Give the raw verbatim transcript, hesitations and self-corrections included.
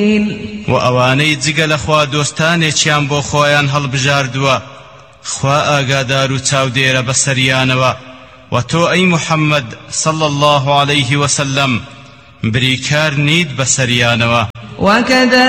و ئەوانەی جگە لە خوا دۆستانێکیان بۆ خۆیان هەڵبژاردووە خوا ئاگادار و چاودێرە بەسەریانەوە و تۆ ئەی محەممەد صلى الله عليه وسلم بریکار نیت بەسەریانەوە. وكذا